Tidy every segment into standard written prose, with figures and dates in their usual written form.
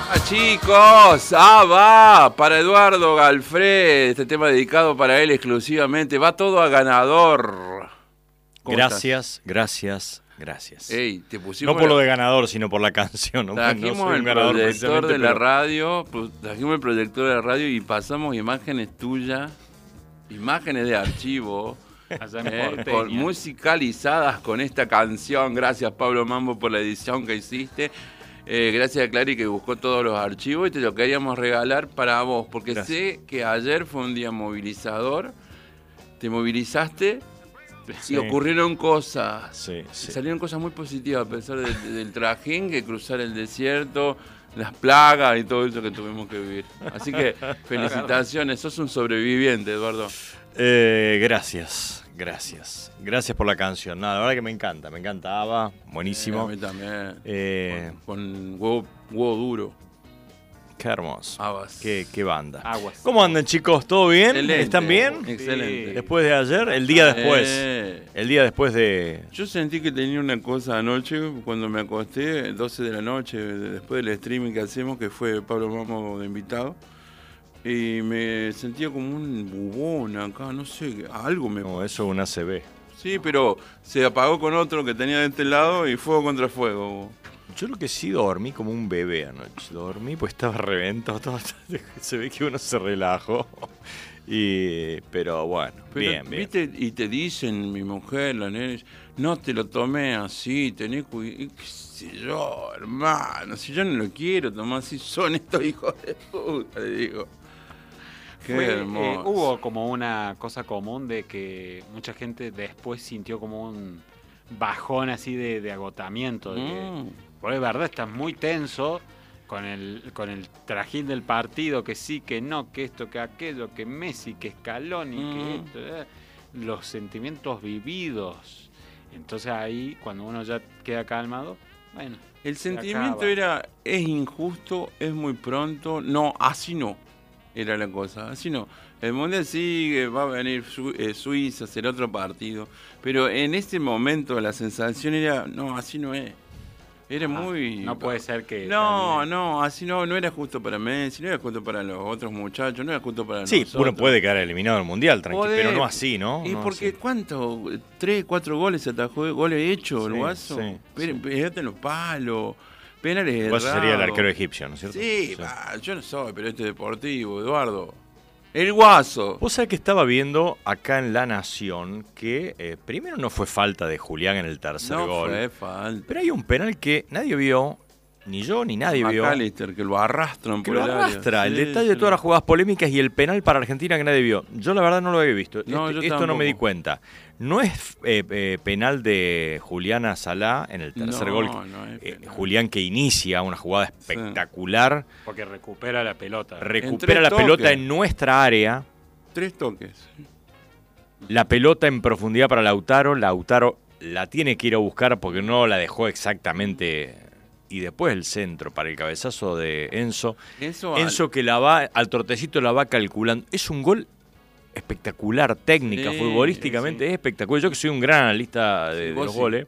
Chicos, va para Eduardo Galfred, este tema dedicado para él exclusivamente, va todo a ganador. Gracias. Ey, te pusimos no por lo de ganador, sino por la canción. No, trajimos no soy el un ganador proyector de la pero... radio, trajimos el proyector de la radio y pasamos imágenes tuyas, imágenes de archivo, musicalizadas con esta canción. Gracias, Pablo Mambo, por la edición que hiciste. Gracias a Clary que buscó todos los archivos y te lo queríamos regalar para vos, porque sé que ayer fue un día movilizador, te movilizaste y ocurrieron cosas, salieron cosas muy positivas a pesar del trajín, que cruzar el desierto, las plagas y todo eso que tuvimos que vivir. Así que felicitaciones, sos un sobreviviente, Eduardo. Gracias por la canción. La verdad que me encanta ABBA, buenísimo. A mí también. Con huevo duro. Qué hermoso. Aguas. Qué banda. Aguas. ¿Cómo andan, chicos? ¿Todo bien? Excelente. ¿Están bien? Excelente. Después de ayer, el día después. El día después de... Yo sentí que tenía una cosa anoche, cuando me acosté, 12 de la noche, después del streaming que hacemos, que fue Pablo Mamo de invitado. Y me sentía como un bubón acá, no sé, algo me... No, eso es un ACV. Sí, pero se apagó con otro que tenía de este lado y fuego contra fuego. Yo lo que sí dormí como un bebé anoche. Dormí pues estaba reventado, se ve que uno se relajó. Pero bueno, bien. ¿Viste? Y te dicen, mi mujer, la nena, no te lo tomé así, tenés cuidado. ¿Qué sé yo, hermano? Si yo no lo quiero tomar así, son estos hijos de puta, le digo. Qué hermoso. Hubo como una cosa común de que mucha gente después sintió como un bajón así de agotamiento. Porque es verdad, estás muy tenso con el trajín del partido, que sí, que no, que esto, que aquello, que Messi, que Scaloni, que esto, los sentimientos vividos. Entonces ahí, cuando uno ya queda calmado, bueno. El sentimiento es injusto, es muy pronto, no, así no. Era la cosa, así no. El Mundial sigue, va a venir Suiza, será otro partido. Pero en este momento la sensación era, no, así no es. Era muy... No puede ser que... No, así no era justo para Messi, no era justo para los otros muchachos, no era justo para nosotros. Sí, uno puede quedar eliminado del Mundial, tranquilo, pero no así, ¿no? ¿Y no porque así. ¿Cuánto? 3, 4 goles se atajó, goles hechos el Guaso. Pegate en los palos. Penales errados. Guaso sería el arquero egipcio, ¿no es cierto? Sí. Yo no soy periodista deportivo, Eduardo. El Guaso. Vos sabés que estaba viendo acá en La Nación que primero no fue falta de Julián en el tercer gol. No fue falta. Pero hay un penal que nadie vio, ni yo ni nadie vio. McAllister, que lo arrastran por el área. Arrastra, el detalle de todas las jugadas polémicas y el penal para Argentina que nadie vio. Yo la verdad no lo había visto. Esto no me di cuenta. No es penal de Julián a Salá en el tercer gol. Julián que inicia una jugada espectacular. Porque recupera la pelota. Recupera la pelota en nuestra área. 3 toques. La pelota en profundidad para Lautaro. Lautaro la tiene que ir a buscar porque no la dejó exactamente. Y después el centro para el cabezazo de Enzo. Enzo que la va, al trotecito la va calculando. Es un gol espectacular, técnica, futbolísticamente es espectacular. Yo que soy un gran analista de los goles.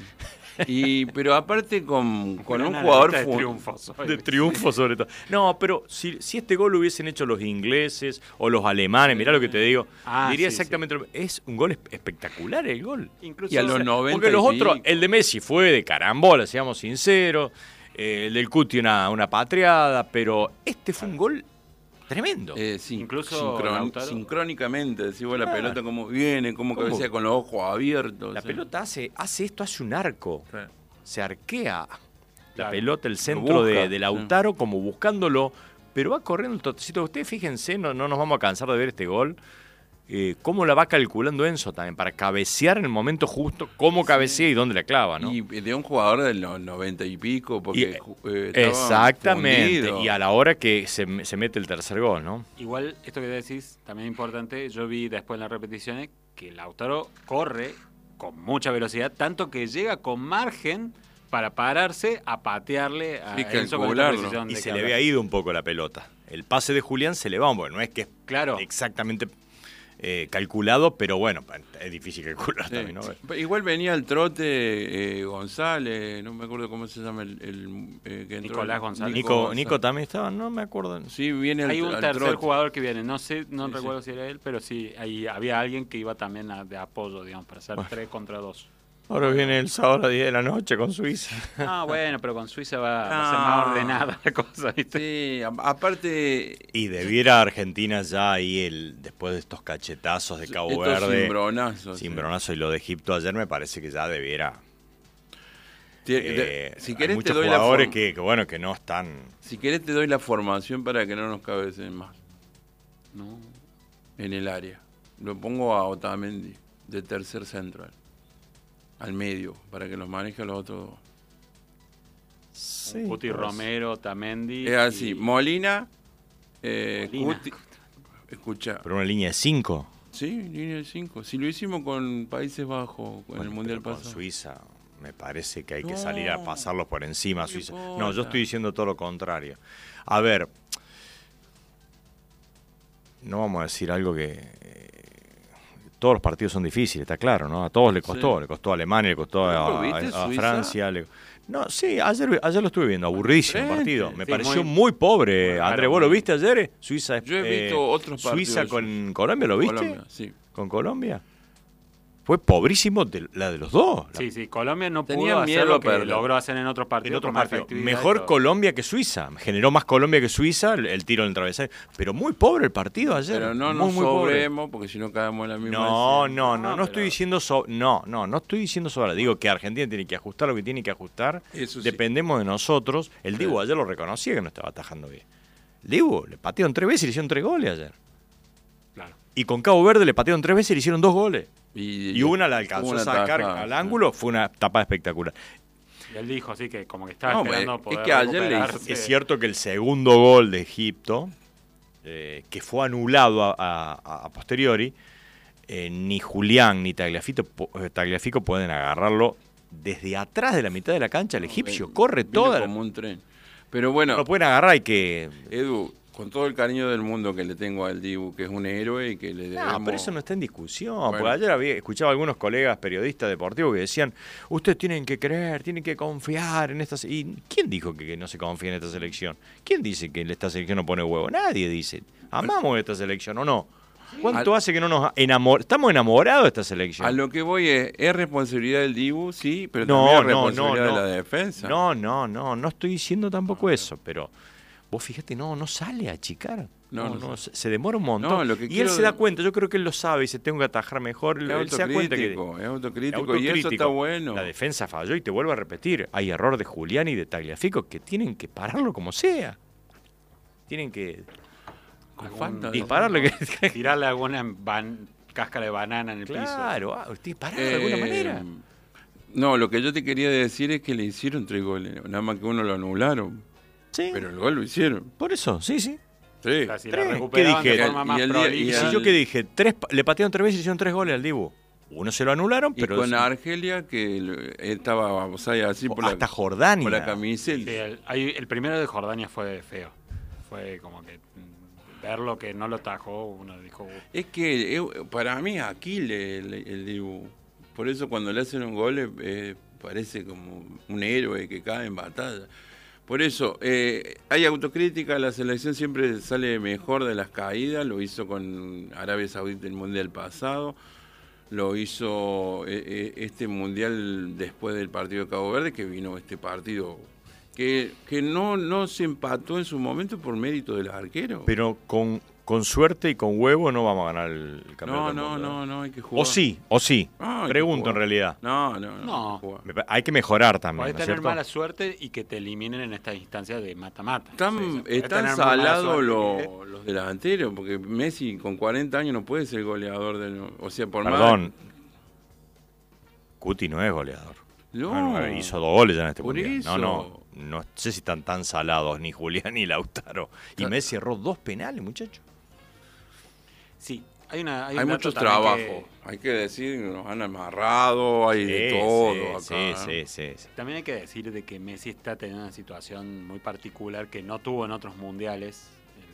Pero aparte con un jugador de triunfo sobre todo. No, pero si este gol lo hubiesen hecho los ingleses o los alemanes, mirá lo que te digo, diría exactamente lo mismo. Es un gol espectacular el gol. Incluso, y a los 90 porque los otros, el de Messi fue de carambola, seamos sinceros, el del Cuti una patriada, pero este fue un gol tremendo. Incluso sincrónicamente, decís vos, la pelota cómo viene, cómo cabecea con los ojos abiertos. La pelota hace esto, hace un arco. Se arquea la pelota, el centro de Lautaro, como buscándolo, pero va corriendo el trotecito. Ustedes fíjense, no nos vamos a cansar de ver este gol. Cómo la va calculando Enzo también, para cabecear en el momento justo, cómo cabecea y dónde la clava, ¿no? Y de un jugador de los 90 y pico, porque exactamente, fundido. Y a la hora que se mete el tercer gol, ¿no? Igual, esto que decís, también es importante, yo vi después en las repeticiones que Lautaro corre con mucha velocidad, tanto que llega con margen para pararse a patearle a Enzo con esta precisión. Y se le había ido un poco la pelota. El pase de Julián se le va, bueno, no es que claro. exactamente... calculado, pero bueno, es difícil calcular también, ¿no? Igual venía el trote González, no me acuerdo cómo se llama que entró. Nicolás González. Nico también estaba, no me acuerdo. Sí, viene Hay un tercer trote. jugador que viene, no recuerdo si era él, pero sí, ahí había alguien que iba también de apoyo, digamos, para hacer 3 contra 2. Ahora viene el sábado a las 10 de la noche con Suiza. Ah, bueno, pero con Suiza va a ser más ordenada la cosa, ¿viste? Sí, aparte... Y debiera Argentina ya ahí, después de estos cachetazos de Cabo Verde, cimbronazos y lo de Egipto ayer, me parece que ya debiera... si querés, hay muchos te doy jugadores que no están... Si querés te doy la formación para que no nos cabecen más. No. En el área. Lo pongo a Otamendi, de tercer central. Al medio, para que los maneje los otros dos. Sí, Cuti, pues. Romero, Tamendi. Es así, Molina, Molina. Cuti. Escucha. Pero una línea de 5. Sí, línea de 5. Si lo hicimos con Países Bajos, en el Mundial con pasado. Suiza, me parece que hay que salir a pasarlos por encima a Suiza. importa. No, yo estoy diciendo todo lo contrario. A ver, no vamos a decir algo que... todos los partidos son difíciles, está claro, ¿no? A todos le costó. Sí. Le costó a Alemania, le costó ¿Lo viste, a Suiza? Francia. No, sí, ayer lo estuve viendo, aburridísimo el partido. Me Sí, pareció muy pobre. claro, Andrés, ¿vos lo viste ayer? Suiza, Yo he visto otros partidos. Suiza con Colombia, ¿lo viste? Colombia, sí. Con Colombia. Fue pobrísimo la de los dos. Sí, Colombia no Tenía pudo miedo hacer lo a que perder. logró hacer en otros partidos. En otros con más partidos. efectividad y Mejor todo. Colombia que Suiza. Generó más Colombia que Suiza el tiro en el travesaño. Pero muy pobre el partido ayer. Pero no muy, nos muy pobre. sobremos, porque si no caemos en la misma. No pero- estoy diciendo no estoy diciendo sobre. Digo que Argentina tiene que ajustar lo que tiene que ajustar. Eso sí. Dependemos de nosotros. El Dibu ayer lo reconocía que no estaba atajando bien. El Dibu le patearon 3 veces y le hicieron 3 goles ayer. Claro. Y con Cabo Verde le patearon 3 veces y le hicieron 2 goles. Y una la alcanzó una a sacar tajada, al sí. ángulo. Fue una tapa espectacular. Y él dijo así que como que estaba No, esperando es poder que ayer le hizo- recuperarse. Es cierto que el segundo gol de Egipto, que fue anulado a posteriori, ni Julián ni Tagliafico pueden agarrarlo desde atrás de la mitad de la cancha. El egipcio corre Vino toda. como un tren. Pero bueno, No lo pueden agarrar, hay que... Edu, con todo el cariño del mundo que le tengo al Dibu, que es un héroe y que le debemos... No, pero eso no está en discusión. Bueno. Porque ayer escuchaba a algunos colegas periodistas deportivos que decían, ustedes tienen que creer, tienen que confiar en esta... ¿Y quién dijo que no se confía en esta selección? ¿Quién dice que esta selección no pone huevo? Nadie dice. Amamos esta selección, ¿o no? ¿Cuánto hace que no nos enamoramos? Estamos enamorados de esta selección. A lo que voy es responsabilidad del Dibu, sí, pero también es responsabilidad de la defensa. No estoy diciendo tampoco eso, pero vos fíjate, no sale a achicar. No. Se demora un montón. No, lo que y él quiero- se da cuenta, yo creo que él lo sabe y se tengo que atajar mejor. Es Él se da cuenta que autocrítico, y eso está bueno. La defensa falló y te vuelvo a repetir, hay error de Julián y de Tagliafico que tienen que pararlo como sea. Tienen que Con falta de- dispararle. Tirarle alguna cáscara de banana en el piso. Claro, pararlo de alguna manera. No, lo que yo te quería decir es que le hicieron 3 goles, nada más que uno lo anularon. Sí, Pero el gol lo hicieron. por eso, sí. Sí. O sea, si la 3, recuperaban ¿qué de dije? forma más Y el día- prolija. Y y si al- yo que dije, le patearon 3 veces y hicieron 3 goles al Dibu. Uno se lo anularon, Y pero con Argelia, que estaba, o sea, así por hasta la, Jordania. por la camiseta. Sí, el primero de Jordania fue feo. Fue como que verlo que no lo tajó, uno dijo... Es que para mí es Aquiles el Dibu. Por eso cuando le hacen un gol parece como un héroe que cae en batalla. Por eso hay autocrítica, la selección siempre sale mejor de las caídas, lo hizo con Arabia Saudita el Mundial pasado, lo hizo este Mundial después del partido de Cabo Verde, que vino este partido que no se empató en su momento por mérito de los arqueros. Pero con suerte y con huevo no vamos a ganar el campeonato. No, del mundo. no, hay que jugar. O sí. Ah, hay que Pregunto jugar. en realidad. No. No. hay que jugar. Hay que mejorar también, Podés ¿no es tener cierto? mala suerte y que te eliminen en esta instancia de mata-mata. Están Podés tener muy mala salados suerte los delanteros, porque Messi con 40 años no puede ser goleador. O sea, por Perdón. Cuti no es goleador. No. Bueno, hizo 2 goles ya en este Por mundial. eso. No sé si están tan salados ni Julián ni Lautaro. Y Messi erró 2 penales, muchachos. Sí, hay un Hay dato muchos también trabajos. Hay que decir que nos han amarrado, hay de todo acá. Sí. También hay que decir de que Messi está teniendo una situación muy particular que no tuvo en otros mundiales.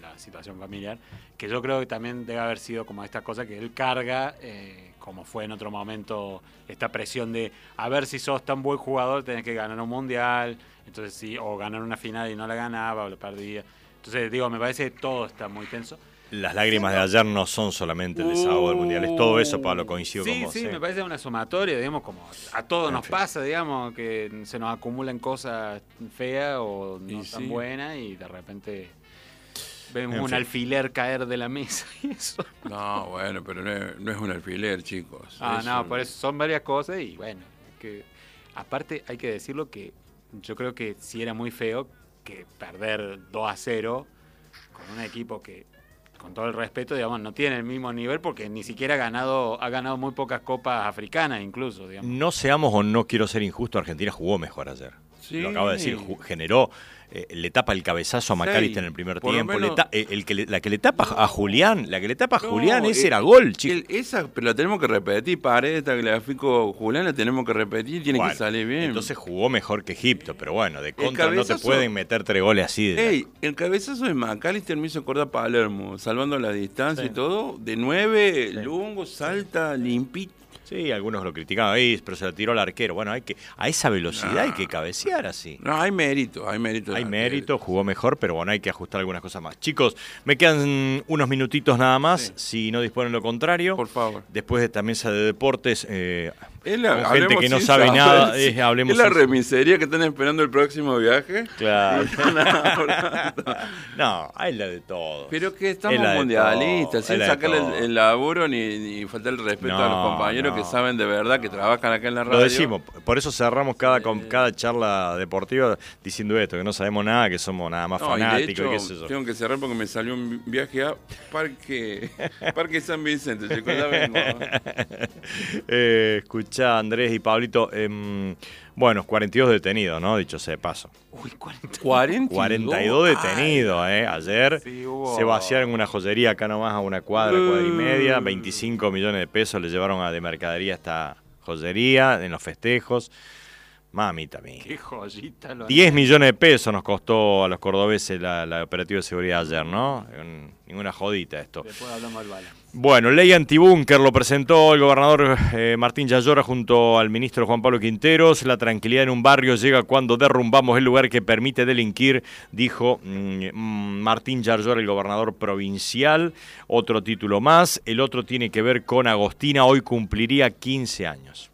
la situación familiar, que yo creo que también debe haber sido como esta cosa que él carga, como fue en otro momento, esta presión de a ver si sos tan buen jugador tenés que ganar un mundial, entonces sí, o ganar una final y no la ganaba o la perdía. Entonces digo, me parece que todo está muy tenso. Las lágrimas de ayer no son solamente el desahogo del mundial, es todo eso, Pablo, coincido con vos. Sí, me parece una sumatoria, digamos, como a todos nos pasa, digamos, que se nos acumulan cosas feas o no tan buenas y de repente vemos un alfiler caer de la mesa y eso. No, bueno, pero no es un alfiler, chicos. Por eso son varias cosas y bueno, que aparte hay que decirlo que yo creo que sí era muy feo que perder 2-0 con un equipo que, con todo el respeto, digamos, no tiene el mismo nivel porque ni siquiera ha ganado muy pocas copas africanas incluso, digamos. No seamos, o no quiero ser injusto, Argentina jugó mejor ayer. Sí. Lo acabo de decir, generó, le tapa el cabezazo a McAllister en el primer tiempo, menos, la que le tapa a Julián, ese era gol, chicos. Pero la tenemos que repetir, esta que le afico Julián, la tenemos que repetir, tiene que salir bien. Entonces jugó mejor que Egipto, pero bueno, de contra no te pueden meter 3 goles así. El cabezazo de McAllister me hizo acordar a Palermo, salvando la distancia y todo, de 9, Lungo, salta, limpito. Sí, algunos lo criticaban, pero se lo tiró al arquero. Bueno, a esa velocidad hay que cabecear así. No, hay mérito. Hay mérito, jugó mejor, pero bueno, hay que ajustar algunas cosas más. Chicos, me quedan unos minutitos nada más, si no disponen lo contrario. Por favor. Después de también de deportes, con gente que no sabe nada, hablemos. ¿Es la remisería que están esperando el próximo viaje? Claro. No, hay la de todo. Pero que estamos mundialistas, sin sacarle el laburo ni faltar el respeto a los compañeros que saben de verdad, que trabajan acá en la radio. Lo decimos, por eso cerramos cada charla deportiva diciendo esto, que no sabemos nada, que somos nada más fanáticos. Y de hecho, qué sé yo. Tengo que cerrar porque me salió un viaje a Parque San Vicente, chicos, ya vengo. Escuchá, Andrés y Pablito, 42 detenidos, ¿no? Dicho sea de paso. Uy, 42 detenidos, Ayer se vaciaron una joyería acá nomás a una cuadra y media, 25 millones de pesos le llevaron de mercadería a esta joyería en los festejos. Mamita mía. Qué joyita. 10 millones de pesos nos costó a los cordobeses la operativa de seguridad ayer, ¿no? Ninguna jodita esto. Después hablamos del balance. Bueno, ley antibúnker lo presentó el gobernador Martín Yayora junto al ministro Juan Pablo Quinteros. La tranquilidad en un barrio llega cuando derrumbamos el lugar que permite delinquir, dijo Martín Yayora, el gobernador provincial. Otro título más, el otro tiene que ver con Agostina, hoy cumpliría 15 años.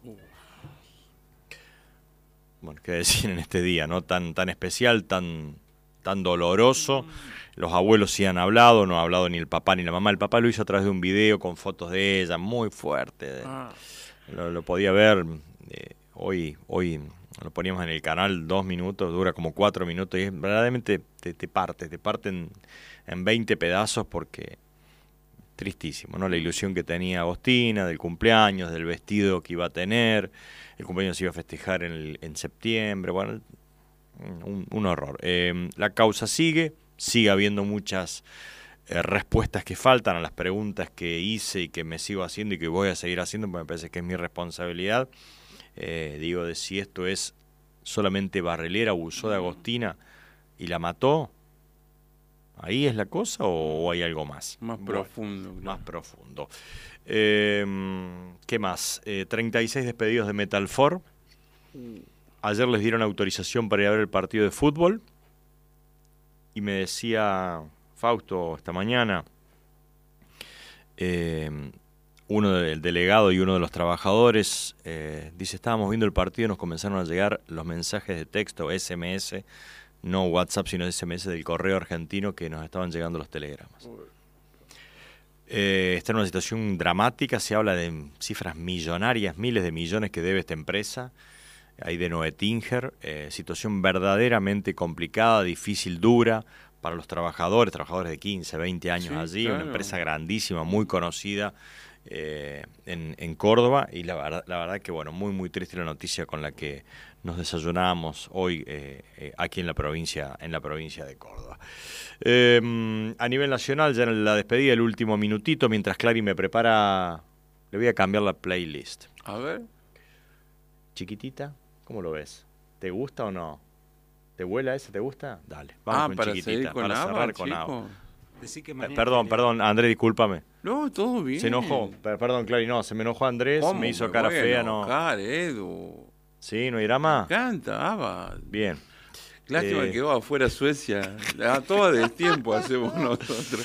Bueno, qué decir en este día, ¿no? Tan especial, tan doloroso. Los abuelos sí han hablado, no ha hablado ni el papá ni la mamá. El papá lo hizo a través de un video con fotos de ella, muy fuerte. Lo podía ver, hoy lo poníamos en el canal 2 minutos, dura como 4 minutos y verdaderamente te parten en 20 pedazos porque tristísimo, ¿no? La ilusión que tenía Agostina del cumpleaños, del vestido que iba a tener, el cumpleaños se iba a festejar en septiembre, bueno, un horror. La causa sigue habiendo muchas respuestas que faltan a las preguntas que hice y que me sigo haciendo y que voy a seguir haciendo, porque me parece que es mi responsabilidad. Digo, de si esto es solamente Barrelera, abusó de Agostina y la mató. ¿Ahí es la cosa o hay algo más? Más profundo. Más profundo. ¿Qué más? 36 despedidos de Metalfor. Ayer les dieron autorización para ir a ver el partido de fútbol. Y me decía Fausto esta mañana, uno del delegado y uno de los trabajadores, dice, estábamos viendo el partido y nos comenzaron a llegar los mensajes de texto, SMS, no WhatsApp, sino SMS del correo argentino que nos estaban llegando los telegramas. Está en una situación dramática, se habla de cifras millonarias, miles de millones que debe esta empresa, ahí de Noetinger, situación verdaderamente complicada, difícil, dura para los trabajadores de 15, 20 años allí, claro. Una empresa grandísima, muy conocida en Córdoba, y la verdad que bueno, muy muy triste la noticia con la que nos desayunamos hoy aquí en la provincia de Córdoba. A nivel nacional, ya en la despedida, el último minutito, mientras Clary me prepara, le voy a cambiar la playlist. A ver. Chiquitita, ¿cómo lo ves? ¿Te gusta o no? ¿Te vuela esa? ¿Te gusta? Dale, vamos con para Chiquitita, con para ABBA, cerrar con chico. ABBA. Perdón, Andrés, discúlpame. No, todo bien. Se enojó. Perdón, Clary, no, se me enojó Andrés, me hizo cara fea, no. Edu. Sí, ¿no irá más? Me encanta, Ava. Bien. Lástima que quedó afuera Suecia. A todo el tiempo hacemos nosotros.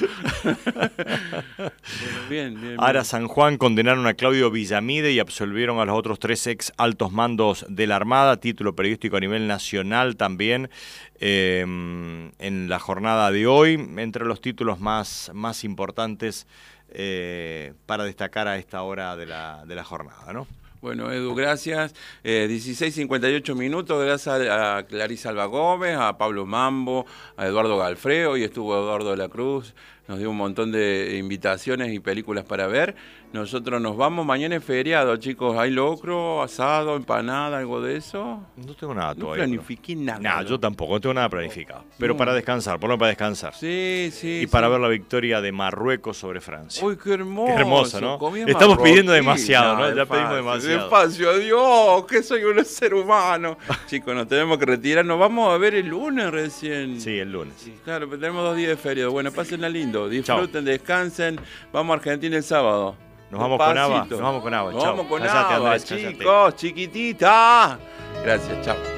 Bien. Ahora San Juan condenaron a Claudio Villamide y absolvieron a los otros 3 ex altos mandos de la Armada, título periodístico a nivel nacional también en la jornada de hoy, entre los títulos más importantes para destacar a esta hora de la jornada, ¿no? Bueno, Edu, gracias. 16:58 minutos, gracias a Clarisa Alba Gómez, a Pablo Mambo, a Eduardo Galfreo, hoy estuvo Eduardo de la Cruz, nos dio un montón de invitaciones y películas para ver. Nosotros nos vamos, mañana es feriado, chicos, ¿hay locro, asado, empanada, algo de eso? No tengo nada todavía. No planifiqué nada. No, yo tampoco, no tengo nada planificado. Pero para descansar, por lo menos para descansar. Sí. Y para ver la victoria de Marruecos sobre Francia. Uy, qué hermoso. Qué hermoso, ¿no? Estamos pidiendo demasiado, ¿no? Ya pedimos demasiado. Despacio, Dios, que soy un ser humano. Chicos, nos tenemos que retirar. Nos vamos a ver el lunes recién. Sí, el lunes. Sí, claro, pero tenemos 2 días de feriado. Bueno, pásenla lindo. Disfruten, descansen. Vamos a Argentina el sábado. Nos vamos con Ava. Nos vamos con Ava. Nos vamos con Cállate, Ava, Andrés, chicos, chiquitita. Gracias, chao.